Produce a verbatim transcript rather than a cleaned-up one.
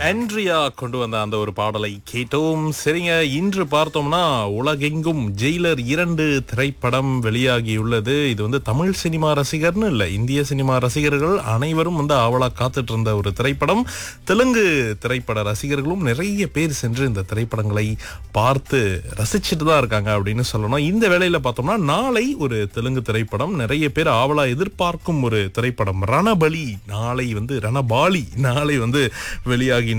Andrea கொண்டு வந்த அந்த ஒரு பாடலை கேட்டோம். சரிங்க, இன்று பார்த்தோம்னா உலகெங்கும் ஜெயிலர் இரண்டு திரைப்படம் வெளியாகியுள்ளது. இது வந்து தமிழ் சினிமா ரசிகர்னு இல்லை, இந்திய சினிமா ரசிகர்கள் அனைவரும் வந்து ஆவலா காத்துட்டு இருந்த ஒரு திரைப்படம். தெலுங்கு திரைப்பட ரசிகர்களும் நிறைய பேர் சென்று இந்த திரைப்படங்களை பார்த்து ரசிச்சுட்டு தான் இருக்காங்க அப்படின்னு சொல்லணும். இந்த வேளையில பார்த்தோம்னா நாளை ஒரு தெலுங்கு திரைப்படம் நிறைய பேர் ஆவலா எதிர்பார்க்கும் ஒரு திரைப்படம் ரணபலி நாளை வந்து ரணபாலி நாளை வந்து வெளியாகி